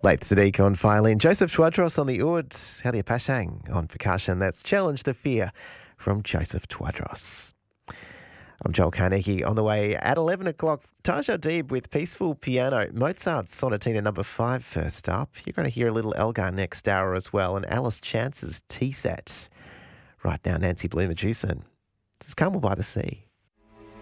Late Sadiq on violin, Joseph Twadros on the oud, Halia Pashang on percussion. That's Challenge the Fear from Joseph Twadros. I'm Joel Carnegie. On the way at 11 o'clock, Taj Deeb with Peaceful Piano. Mozart's Sonatina No. 5 first up. You're going to hear a little Elgar next hour as well, and Alice Chance's T-Set. Right now, Nancy Bloomer-Jewson. This is Carmel by the Sea.